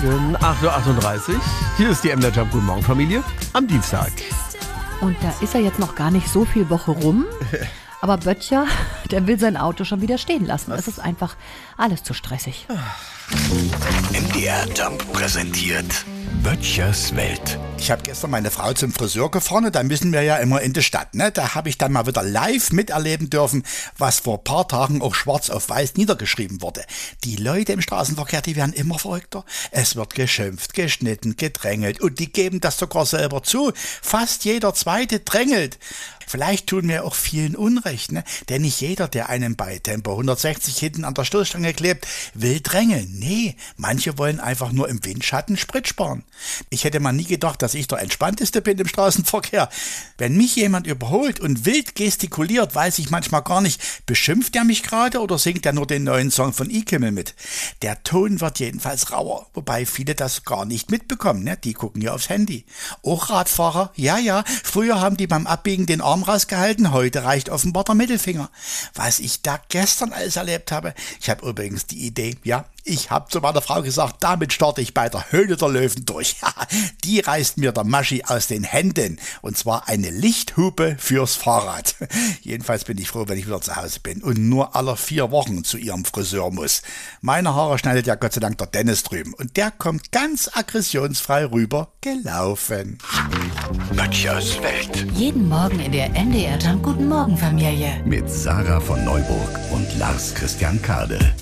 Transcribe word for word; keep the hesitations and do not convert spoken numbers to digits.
Morgen, acht Uhr achtunddreißig. Hier ist die M D Jump. Guten Morgen, Familie. Am Dienstag. Und da ist ja jetzt noch gar nicht so viel Woche rum. Aber Böttcher, der will sein Auto schon wieder stehen lassen. Es ist einfach alles zu stressig. M D R Jump präsentiert Böttchers Welt. Ich habe gestern meine Frau zum Friseur gefahren und da müssen wir ja immer in die Stadt. Ne? Da habe ich dann mal wieder live miterleben dürfen, was vor ein paar Tagen auch schwarz auf weiß niedergeschrieben wurde. Die Leute im Straßenverkehr, die werden immer verrückter. Es wird geschimpft, geschnitten, gedrängelt und die geben das sogar selber zu. Fast jeder Zweite drängelt. Vielleicht tun wir auch vielen Unrecht, ne? Denn nicht jeder, der einem bei Tempo hundertsechzig hinten an der Stoßstange klebt, will drängeln. Nee, manche wollen einfach nur im Windschatten Sprit sparen. Ich hätte mal nie gedacht, dass ich der Entspannteste bin im Straßenverkehr. Wenn mich jemand überholt und wild gestikuliert, weiß ich manchmal gar nicht, beschimpft er mich gerade oder singt er nur den neuen Song von E-Kimmel mit? Der Ton wird jedenfalls rauer, wobei viele das gar nicht mitbekommen, ne? Die gucken ja aufs Handy. Auch Radfahrer, ja, ja, früher haben die beim Abbiegen den Arm rausgehalten, heute reicht offenbar der Mittelfinger. Was ich da gestern alles erlebt habe, ich habe übrigens die Idee, ja, ich habe zu meiner Frau gesagt, damit starte ich bei der Höhle der Löwen durch. Die reißt mir der Maschi aus den Händen. Und zwar eine Lichthupe fürs Fahrrad. Jedenfalls bin ich froh, wenn ich wieder zu Hause bin und nur alle vier Wochen zu ihrem Friseur muss. Meine Haare schneidet ja Gott sei Dank der Dennis drüben. Und der kommt ganz aggressionsfrei rüber gelaufen. Böttchers Welt. Jeden Morgen in der M D R Jump Guten Morgen Familie. Mit Sarah von Neuburg und Lars Christian Kade.